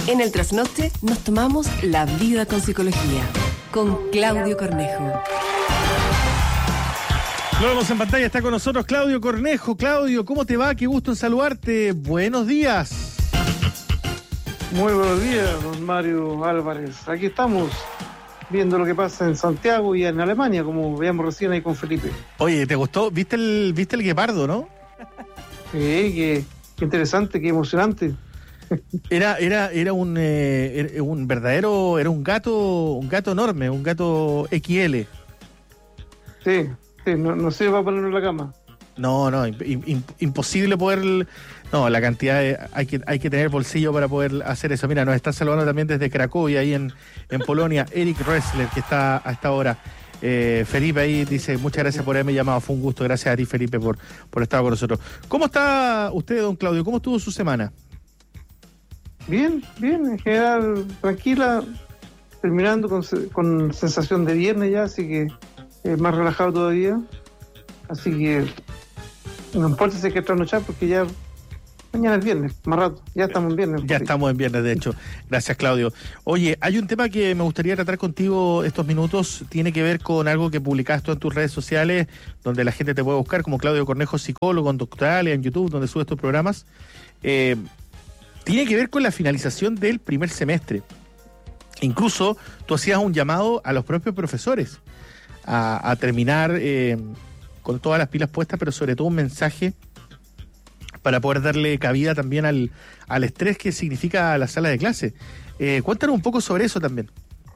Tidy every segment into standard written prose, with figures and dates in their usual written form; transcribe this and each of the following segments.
En el Trasnoche nos tomamos la vida con psicología, con Claudio Cornejo. Lo vemos en pantalla, está con nosotros Claudio Cornejo. Claudio, ¿cómo te va? Qué gusto en saludarte. Buenos días. Muy buenos días, don Mario Álvarez. Aquí estamos viendo lo que pasa en Santiago y en Alemania, como veíamos recién ahí con Felipe. Oye, ¿te gustó? ¿Viste el guepardo, no? Sí, qué interesante, qué emocionante. Era un verdadero, era un gato enorme, un gato XL. Sí, no sirve para ponerlo en la cama. No, imposible poder. No, la cantidad hay que tener bolsillo para poder hacer eso. Mira, nos está saludando también desde Cracovia, ahí en Polonia, Eric Ressler, que está a esta hora. Felipe ahí dice, muchas gracias por haberme llamado, fue un gusto. Gracias a ti, Felipe, por estar con nosotros. ¿Cómo está usted, don Claudio? ¿Cómo estuvo su semana? Bien, en general, tranquila, terminando con sensación de viernes ya, así que más relajado todavía. Así que no importa si hay que trasnochar porque ya mañana es viernes, más rato, ya estamos en viernes. Ya estamos en viernes, de hecho. Gracias, Claudio. Oye, hay un tema que me gustaría tratar contigo estos minutos, tiene que ver con algo que publicaste en tus redes sociales, donde la gente te puede buscar como Claudio Cornejo, psicólogo, en Doctoralia, en YouTube, donde subes tus programas. Tiene que ver con la finalización del primer semestre. Incluso tú hacías un llamado a los propios profesores a terminar con todas las pilas puestas, pero sobre todo un mensaje para poder darle cabida también al estrés que significa la sala de clase. Cuéntanos un poco sobre eso también.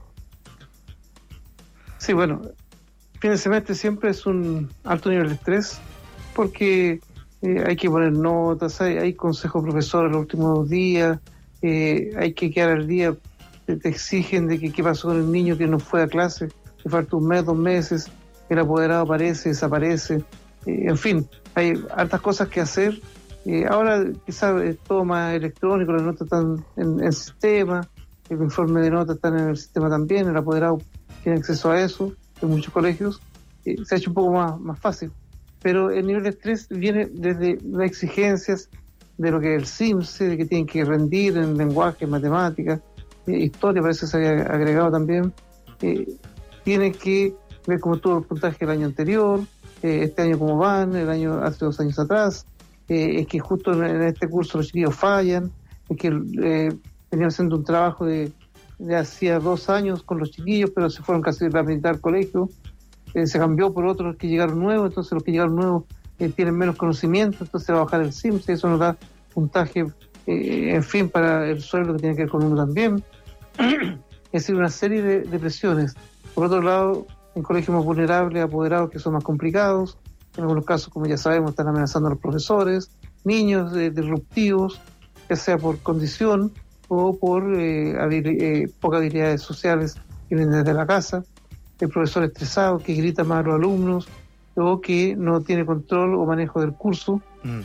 Sí, bueno, fin de semestre siempre es un alto nivel de estrés porque hay que poner notas, hay consejos profesores los últimos 2 días, hay que quedar al día, te exigen de que qué pasó con el niño que no fue a clase, que falta 1 mes, 2 meses, el apoderado aparece, desaparece, en fin, hay hartas cosas que hacer. Ahora quizás es todo más electrónico, las notas están en el sistema, el informe de notas está en el sistema también, el apoderado tiene acceso a eso en muchos colegios, se ha hecho un poco más fácil. Pero el nivel de estrés viene desde las exigencias de lo que es el CIMSE, de que tienen que rendir en lenguaje, matemáticas, historia, parece que se había agregado también. Tienen que ver cómo estuvo el puntaje el año anterior, este año cómo van, el año hace 2 años atrás. Es que justo en este curso los chiquillos fallan, es que venían haciendo un trabajo de hacía 2 años con los chiquillos, pero se fueron casi a rehabilitar al colegio. Se cambió por otros que llegaron nuevos, entonces los que llegaron nuevos tienen menos conocimiento, entonces va a bajar el CIMSE, eso nos da puntaje, en fin, para el sueldo que tiene que ver con uno también. Es decir, una serie de presiones. Por otro lado, en colegios más vulnerables, apoderados que son más complicados, en algunos casos, como ya sabemos, están amenazando a los profesores, niños disruptivos, ya sea por condición o por pocas habilidades sociales que vienen desde la casa. El profesor estresado que grita más a los alumnos o que no tiene control o manejo del curso.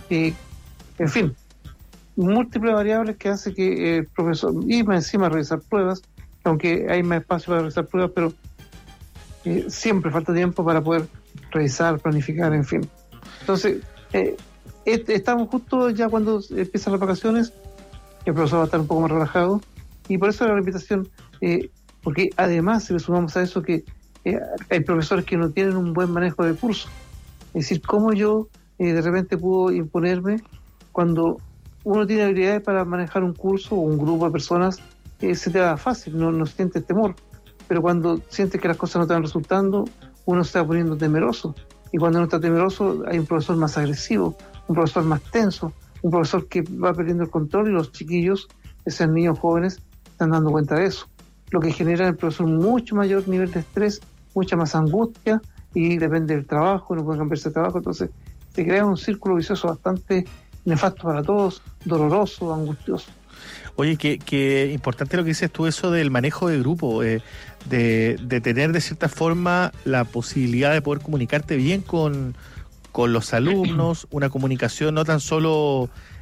En fin, múltiples variables que hace que el profesor, y más encima realizar pruebas, aunque hay más espacio para realizar pruebas, pero siempre falta tiempo para poder revisar, planificar, en fin. Entonces, estamos justo ya cuando empiezan las vacaciones, el profesor va a estar un poco más relajado, y por eso la invitación, porque además, si le sumamos a eso que hay profesores que no tienen un buen manejo del curso. Es decir, cómo yo de repente puedo imponerme cuando uno tiene habilidades para manejar un curso o un grupo de personas, se te va fácil, no sientes temor. Pero cuando sientes que las cosas no te van resultando, uno se está poniendo temeroso. Y cuando uno está temeroso, hay un profesor más agresivo, un profesor más tenso, un profesor que va perdiendo el control y los chiquillos, esos niños jóvenes, están dando cuenta de eso. Lo que genera en el profesor mucho mayor nivel de estrés, mucha más angustia, y depende del trabajo, no puede cambiarse de trabajo, entonces se crea un círculo vicioso bastante nefasto para todos, doloroso, angustioso. Oye, que importante lo que dices tú, eso del manejo de grupo, de tener de cierta forma la posibilidad de poder comunicarte bien con los alumnos, una comunicación no tan solo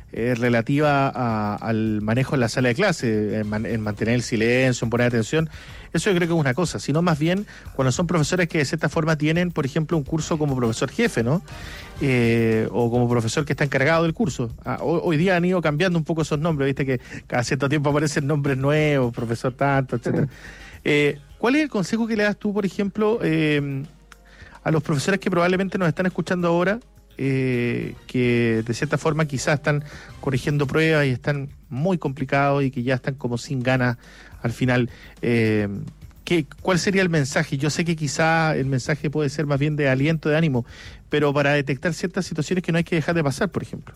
relativa al manejo en la sala de clase, en mantener el silencio, en poner atención. Eso yo creo que es una cosa, sino más bien cuando son profesores que de cierta forma tienen, por ejemplo, un curso como profesor jefe, ¿no? O como profesor que está encargado del curso. Hoy día han ido cambiando un poco esos nombres, viste que cada cierto tiempo aparecen nombres nuevos, profesor tanto, etcétera. ¿Cuál es el consejo que le das tú, por ejemplo, a los profesores que probablemente nos están escuchando ahora, que de cierta forma quizás están corrigiendo pruebas y están muy complicados y que ya están como sin ganas al final? ¿Cuál sería el mensaje? Yo sé que quizás el mensaje puede ser más bien de aliento, de ánimo, pero para detectar ciertas situaciones que no hay que dejar de pasar, por ejemplo.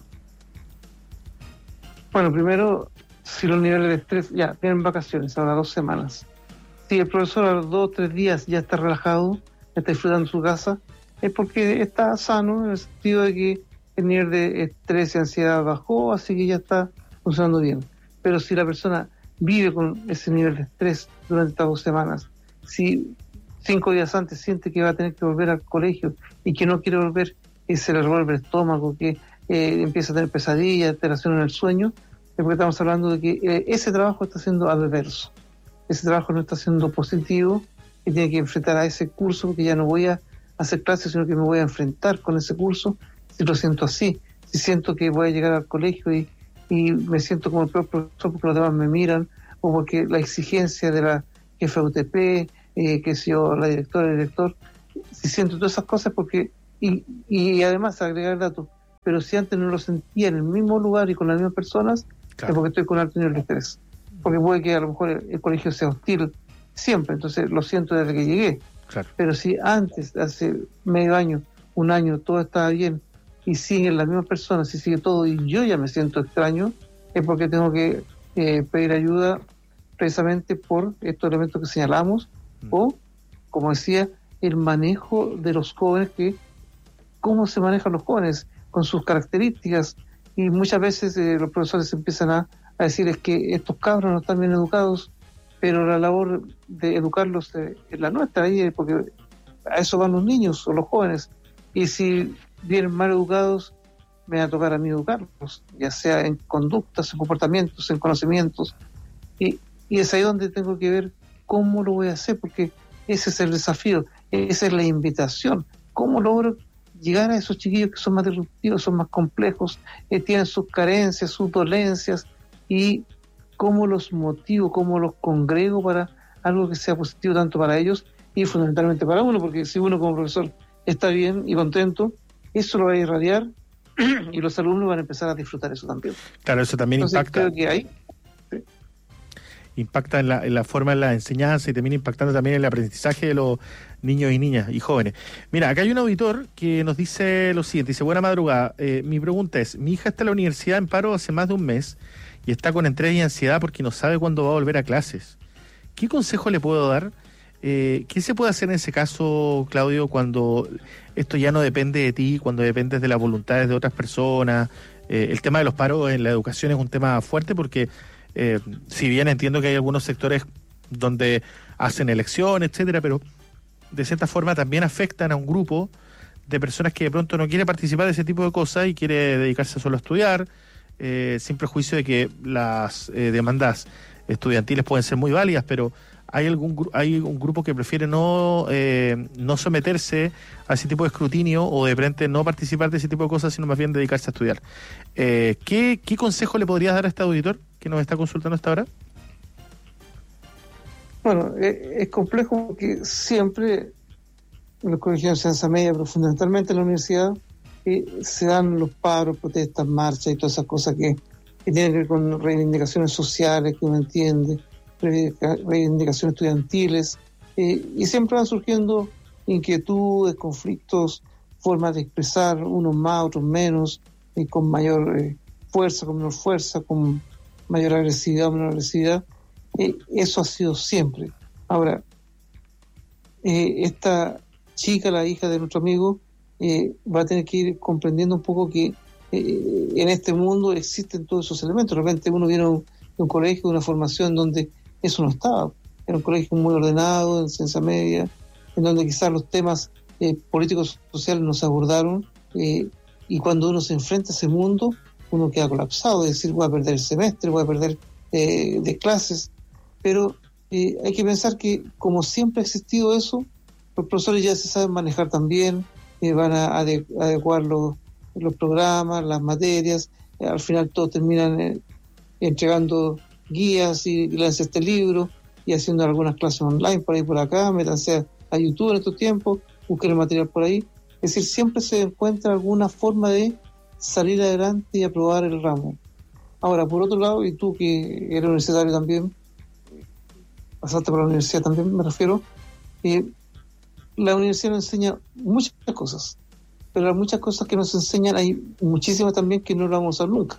Bueno, primero, si los niveles de estrés ya tienen vacaciones, ahora 2 semanas. Si el profesor a los 2 o 3 días ya está relajado, está disfrutando su casa, es porque está sano en el sentido de que el nivel de estrés y ansiedad bajó, así que ya está funcionando bien. Pero si la persona vive con ese nivel de estrés durante estas 2 semanas, si 5 días antes siente que va a tener que volver al colegio y que no quiere volver, se le revuelve el estómago, que empieza a tener pesadillas, alteración en el sueño, es porque estamos hablando de que ese trabajo está siendo adverso. Ese trabajo no está siendo positivo y tiene que enfrentar a ese curso, porque ya no voy a hacer clases, sino que me voy a enfrentar con ese curso. Si lo siento así, si siento que voy a llegar al colegio y me siento como el peor profesor porque los demás me miran, o porque la exigencia de la jefa de UTP, que si yo, la directora, el director, si siento todas esas cosas, porque y además agregar datos, pero si antes no lo sentía en el mismo lugar y con las mismas personas, claro, es porque estoy con alto nivel de estrés. Porque puede que a lo mejor el colegio sea hostil siempre, entonces lo siento desde que llegué. Claro. Pero si antes, hace medio año, 1 año, todo estaba bien y siguen las mismas personas y sigue todo y yo ya me siento extraño, es porque tengo que pedir ayuda precisamente por estos elementos que señalamos, o, como decía, el manejo de los jóvenes, cómo se manejan los jóvenes con sus características. Y muchas veces los profesores empiezan a decir es que estos cabros no están bien educados, pero la labor de educarlos es la nuestra, ahí, porque a eso van los niños o los jóvenes, y si vienen mal educados, me va a tocar a mí educarlos, ya sea en conductas, en comportamientos, en conocimientos, y es ahí donde tengo que ver cómo lo voy a hacer, porque ese es el desafío, esa es la invitación, cómo logro llegar a esos chiquillos que son más disruptivos, son más complejos, tienen sus carencias, sus dolencias, y cómo los motivo, cómo los congrego para algo que sea positivo tanto para ellos y fundamentalmente para uno, porque si uno como profesor está bien y contento, eso lo va a irradiar y los alumnos van a empezar a disfrutar eso también. Claro, eso también impacta. Creo que hay. Sí. Impacta en la forma de la enseñanza y termina impactando también en el aprendizaje de los niños y niñas y jóvenes. Mira, acá hay un auditor que nos dice lo siguiente, dice: buena madrugada, mi pregunta es, mi hija está en la universidad en paro hace más de un mes y está con estrés y ansiedad porque no sabe cuándo va a volver a clases. ¿Qué consejo le puedo dar? ¿Qué se puede hacer en ese caso, Claudio, cuando esto ya no depende de ti, cuando dependes de las voluntades de otras personas? El tema de los paros en la educación es un tema fuerte porque si bien entiendo que hay algunos sectores donde hacen elecciones, etcétera, pero de cierta forma también afectan a un grupo de personas que de pronto no quiere participar de ese tipo de cosas y quiere dedicarse solo a estudiar, sin prejuicio de que las demandas estudiantiles pueden ser muy válidas, pero hay un grupo que prefiere no someterse a ese tipo de escrutinio o de frente no participar de ese tipo de cosas, sino más bien dedicarse a estudiar. ¿Qué consejo le podrías dar a este auditor que nos está consultando hasta ahora? Bueno, es complejo porque siempre en los colegios de enseñanza media, pero fundamentalmente en la universidad, se dan los paros, protestas, marchas y todas esas cosas que tienen que ver con reivindicaciones sociales que uno entiende, reivindicaciones estudiantiles, y siempre van surgiendo inquietudes, conflictos, formas de expresar, unos más, otros menos, con mayor fuerza, con menor fuerza, con mayor agresividad o menor agresividad. Eso ha sido siempre. Ahora, esta chica, la hija de nuestro amigo, va a tener que ir comprendiendo un poco que en este mundo existen todos esos elementos. De repente uno viene de un colegio, de una formación donde eso no estaba. Era un colegio muy ordenado, en ciencia media, en donde quizás los temas políticos sociales no se abordaron, y cuando uno se enfrenta a ese mundo, uno queda colapsado, es decir, voy a perder el semestre, voy a perder de clases, pero hay que pensar que como siempre ha existido eso, los profesores ya se saben manejar también, van a adecuar los programas, las materias, al final todos terminan entregando guías y lanzan este libro y haciendo algunas clases online por ahí por acá, métanse a YouTube en estos tiempos, busquen el material por ahí, es decir, siempre se encuentra alguna forma de salir adelante y aprobar el ramo. Ahora, por otro lado, y tú que eres universitario también, pasaste por la universidad también, me refiero, la universidad nos enseña muchas cosas, pero las muchas cosas que nos enseñan hay muchísimas también que no las vamos a usar nunca.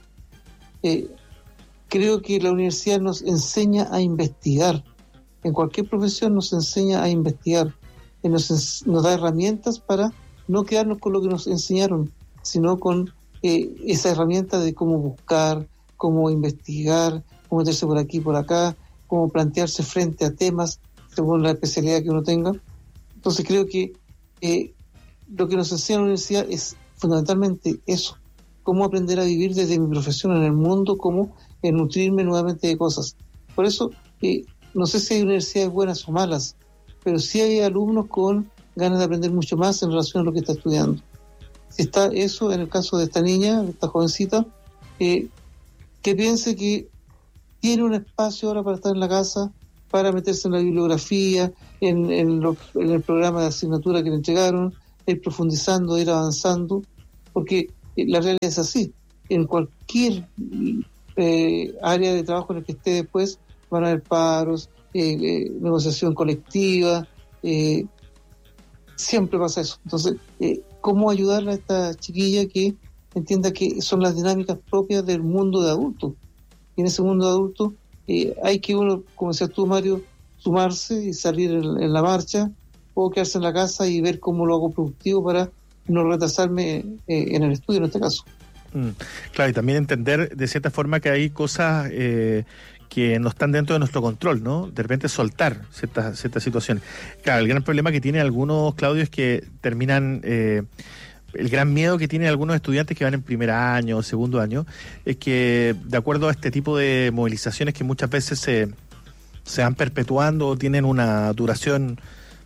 Creo que la universidad nos enseña a investigar, en cualquier profesión nos enseña a investigar, nos da herramientas para no quedarnos con lo que nos enseñaron, sino con esa herramienta de cómo buscar, cómo investigar, cómo meterse por aquí, por acá, cómo plantearse frente a temas según la especialidad que uno tenga. Entonces creo que lo que nos enseña la universidad es fundamentalmente eso, cómo aprender a vivir desde mi profesión en el mundo, cómo nutrirme nuevamente de cosas. Por eso, no sé si hay universidades buenas o malas, pero sí hay alumnos con ganas de aprender mucho más en relación a lo que está estudiando. Si está eso, en el caso de esta niña, de esta jovencita, que piense que tiene un espacio ahora para estar en la casa, para meterse en la bibliografía, en el programa de asignatura que le entregaron, ir profundizando, ir avanzando, porque la realidad es así. En cualquier área de trabajo en el que esté después van a haber paros, negociación colectiva, siempre pasa eso. Entonces, ¿cómo ayudarle a esta chiquilla que entienda que son las dinámicas propias del mundo de adultos? Y en ese mundo de adultos hay que uno, como decías tú, Mario, sumarse y salir en la marcha, o quedarse en la casa y ver cómo lo hago productivo para no retrasarme en el estudio en este caso. Claro, y también entender de cierta forma que hay cosas que no están dentro de nuestro control, ¿no? De repente soltar ciertas situaciones. Claro, el gran problema que tienen algunos, Claudio, es que terminan... el gran miedo que tienen algunos estudiantes que van en primer año o segundo año es que, de acuerdo a este tipo de movilizaciones que muchas veces se van perpetuando o tienen una duración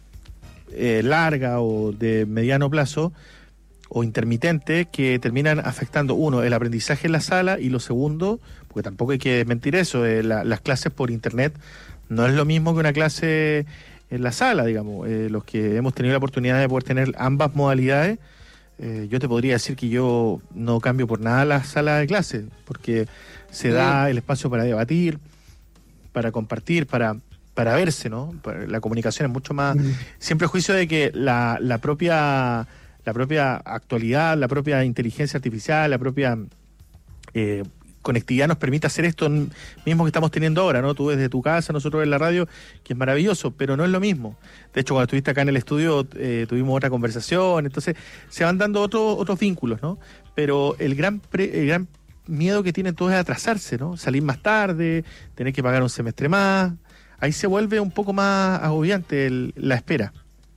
larga o de mediano plazo o intermitente, que terminan afectando, uno, el aprendizaje en la sala, y lo segundo, porque tampoco hay que mentir eso, las clases por internet no es lo mismo que una clase en la sala, digamos. Los que hemos tenido la oportunidad de poder tener ambas modalidades, yo te podría decir que yo no cambio por nada la sala de clase, porque se da el espacio para debatir, para compartir, para verse, ¿no? La comunicación es mucho más... Siempre juicio de que la propia actualidad, la propia inteligencia artificial, la propia conectividad nos permite hacer esto mismo que estamos teniendo ahora, ¿no? Tú desde tu casa, nosotros en la radio, que es maravilloso, pero no es lo mismo. De hecho, cuando estuviste acá en el estudio tuvimos otra conversación, entonces se van dando otros vínculos, ¿no? Pero el gran miedo que tienen todos es atrasarse, ¿no? Salir más tarde, tener que pagar un semestre más. Ahí se vuelve un poco más agobiante la espera.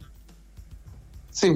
Sí.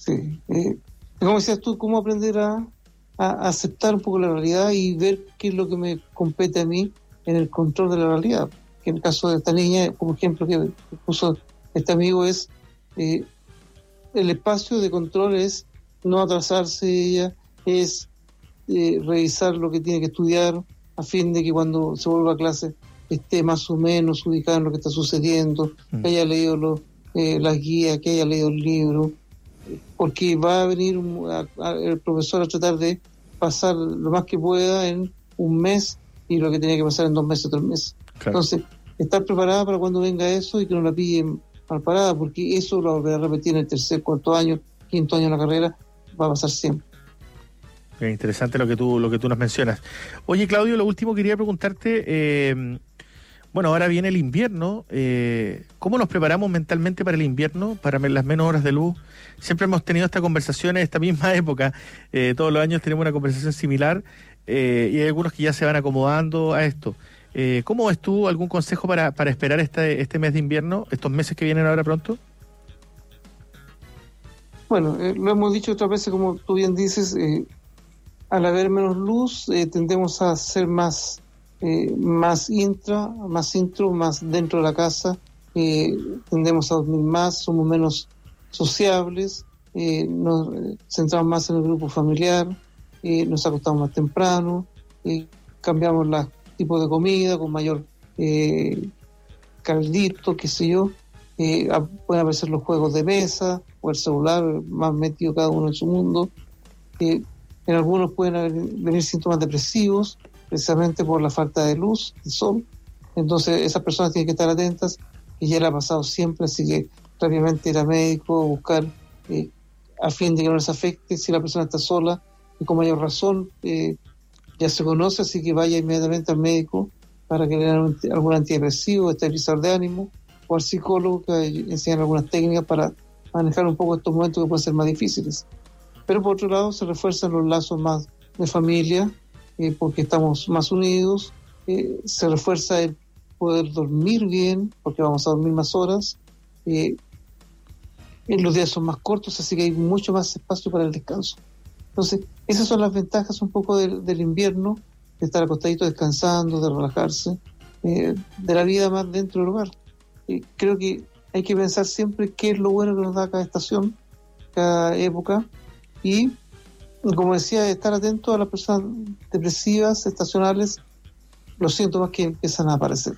Como decías tú, cómo aprender a aceptar un poco la realidad y ver qué es lo que me compete a mí en el control de la realidad. Que en el caso de esta niña, como ejemplo que puso este amigo, es el espacio de control es no atrasarse ella, es revisar lo que tiene que estudiar a fin de que cuando se vuelva a clase esté más o menos ubicada en lo que está sucediendo, que haya leído las guías, que haya leído el libro, porque va a venir el profesor a tratar de pasar lo más que pueda en un mes y lo que tenía que pasar en 2 meses o 3 meses. Claro. Entonces, estar preparada para cuando venga eso y que no la pillen mal parada, porque eso lo voy a repetir en el 3er, 4º año, 5º año de la carrera, va a pasar siempre. Bien, interesante lo que tú nos mencionas. Oye, Claudio, lo último quería preguntarte, bueno, ahora viene el invierno, ¿cómo nos preparamos mentalmente para el invierno, para las menos horas de luz? Siempre hemos tenido esta conversación en esta misma época, todos los años tenemos una conversación similar, y hay algunos que ya se van acomodando a esto. ¿Cómo ves tú algún consejo para esperar este mes de invierno, estos meses que vienen ahora pronto? Bueno, lo hemos dicho otras veces, como tú bien dices, al haber menos luz, tendemos a ser más intro, más dentro de la casa, tendemos a dormir más, somos menos sociables, nos centramos más en el grupo familiar, nos acostamos más temprano, cambiamos los tipos de comida con mayor caldito, qué sé yo, pueden aparecer los juegos de mesa o el celular, más metido cada uno en su mundo. En algunos pueden venir síntomas depresivos, precisamente por la falta de luz, de sol. Entonces esas personas tienen que estar atentas, y ya le ha pasado siempre, así que rápidamente ir al médico, buscar a fin de que no les afecte. Si la persona está sola y con mayor razón, ya se conoce, así que vaya inmediatamente al médico para que le den algún antidepresivo, estabilizador de ánimo, o al psicólogo, que enseñan algunas técnicas para manejar un poco estos momentos que pueden ser más difíciles. Pero por otro lado se refuerzan los lazos más de familia, porque estamos más unidos, se refuerza el poder dormir bien, porque vamos a dormir más horas, los días son más cortos, así que hay mucho más espacio para el descanso. Entonces, esas son las ventajas un poco del invierno, de estar acostadito descansando, de relajarse, de la vida más dentro del hogar. Creo que hay que pensar siempre qué es lo bueno que nos da cada estación, cada época, y como decía, estar atento a las personas depresivas, estacionales, los síntomas que empiezan a aparecer.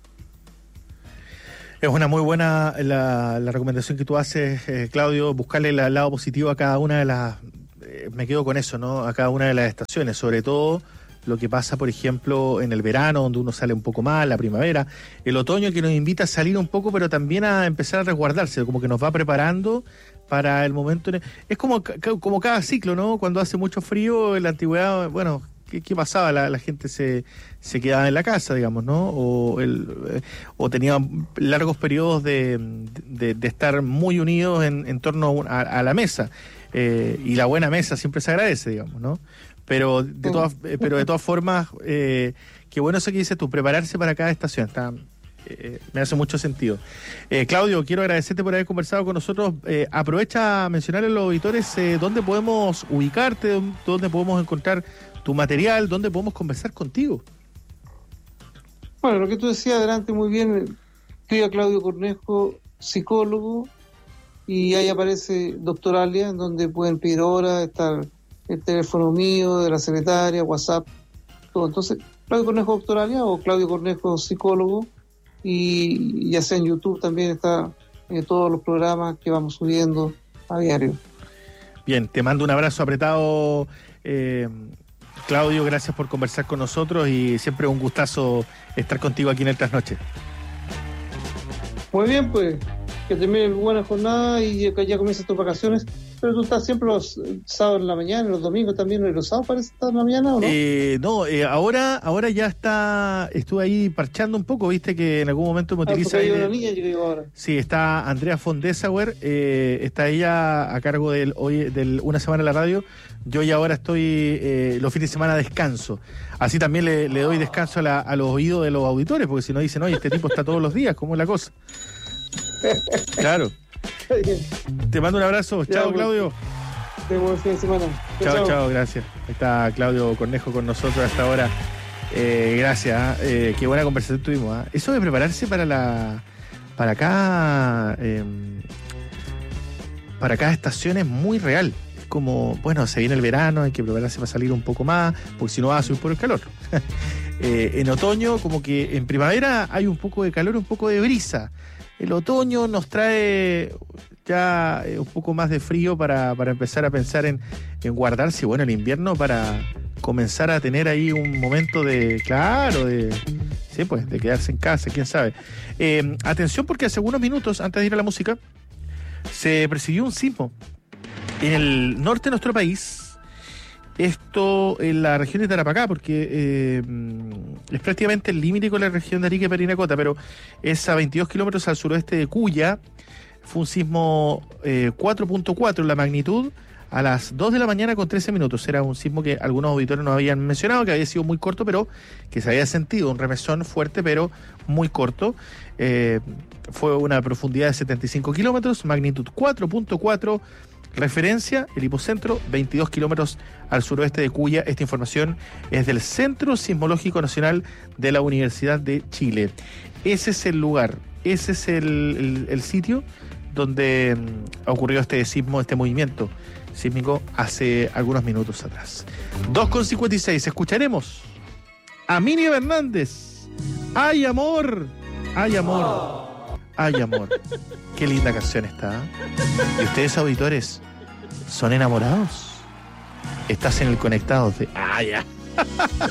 Es una muy buena la recomendación que tú haces, Claudio, buscarle el lado positivo a cada una de las, me quedo con eso, ¿no? A cada una de las estaciones, sobre todo lo que pasa, por ejemplo, en el verano, donde uno sale un poco más, la primavera, el otoño, que nos invita a salir un poco, pero también a empezar a resguardarse, como que nos va preparando para el momento. Es como cada ciclo, ¿no? Cuando hace mucho frío, en la antigüedad, bueno, ¿qué pasaba? La gente se quedaba en la casa, digamos, ¿no? O tenía largos periodos de estar muy unidos en torno a la mesa. Y la buena mesa siempre se agradece, digamos, ¿no? Pero de todas formas, qué bueno eso que dices tú, prepararse para cada estación. Me hace mucho sentido. Claudio, quiero agradecerte por haber conversado con nosotros. Aprovecha a mencionarle a los auditores dónde podemos ubicarte, dónde podemos encontrar tu material, dónde podemos conversar contigo. Bueno, lo que tú decías adelante muy bien, escribe a Claudio Cornejo, psicólogo, y ahí aparece Doctoralia, en donde pueden pedir horas, está el teléfono mío, de la secretaria, WhatsApp, todo. Entonces, Claudio Cornejo Doctoralia o Claudio Cornejo Psicólogo, y ya sea en YouTube también está todos los programas que vamos subiendo a diario. Bien, te mando un abrazo apretado, Claudio, gracias por conversar con nosotros y siempre un gustazo estar contigo aquí en el Trasnoche. Muy bien, pues, que termine buena jornada y que ya comiencen tus vacaciones. Pero tú estás siempre los sábados en la mañana, los domingos también, y los sábados parece que estás en la mañana, ¿o no? Ahora ya estuve ahí parchando un poco, viste que en algún momento me utiliza... Hay una niña que digo ahora. Sí, está Andrea von Dessauer, está ella a cargo del Una Semana en la Radio. Yo ya ahora estoy los fines de semana descanso. Así también le doy descanso a los oídos de los auditores, porque si no dicen, oye, este tipo está todos los días, ¿cómo es la cosa? Claro. Te mando un abrazo. Chao, pues. Claudio. Buen fin de semana. Chao, gracias. Ahí está Claudio Cornejo con nosotros hasta ahora. Gracias. Qué buena conversación tuvimos. Eso de prepararse para cada estación es muy real. Es como, bueno, se viene el verano, hay que prepararse para salir un poco más, porque si no va a subir por el calor. En otoño, como que en primavera hay un poco de calor, un poco de brisa. El otoño nos trae ya un poco más de frío para empezar a pensar en guardarse. Bueno, el invierno para comenzar a tener ahí un momento de quedarse en casa, quién sabe. Atención, porque hace unos minutos, antes de ir a la música, se percibió un sismo en el norte de nuestro país. Esto en la región de Tarapacá, porque es prácticamente el límite con la región de Arica y Parinacota, pero es a 22 kilómetros al suroeste de Cuya. Fue un sismo 4.4 la magnitud a las 2 de la mañana con 13 minutos. Era un sismo que algunos auditores nos habían mencionado, que había sido muy corto, pero que se había sentido un remesón fuerte, pero muy corto. Fue una profundidad de 75 kilómetros, magnitud 4.4, Referencia, el hipocentro, 22 kilómetros al suroeste de Cuya. Esta información es del Centro Sismológico Nacional de la Universidad de Chile. Ese es el lugar, ese es el sitio donde ocurrió este sismo, este movimiento sísmico hace algunos minutos atrás. 2:56, escucharemos a Miriam Hernández. ¡Ay, amor! ¡Ay, amor! ¡Ay, amor! Qué linda canción está. ¿Y ustedes, auditores, son enamorados? Estás en el Conectados de... ¡Ah, ya!